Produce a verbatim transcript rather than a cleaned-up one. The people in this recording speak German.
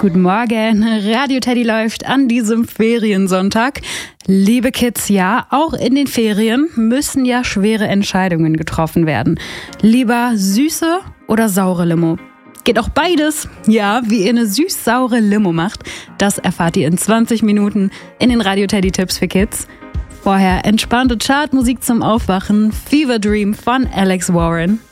Guten Morgen, Radio Teddy läuft an diesem Feriensonntag. Liebe Kids, ja, auch in den Ferien müssen ja schwere Entscheidungen getroffen werden. Lieber süße oder saure Limo? Geht auch beides. Ja, wie ihr eine süß-saure Limo macht, das erfahrt ihr in zwanzig Minuten in den Radio Teddy Tipps für Kids. Vorher entspannte Chartmusik zum Aufwachen, Fever Dream von Alex Warren.